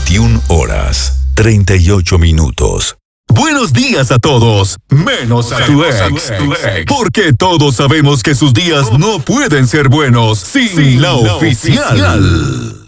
21:38. Buenos días a todos, menos a tu ex, porque todos sabemos que sus días no pueden ser buenos sin la oficial.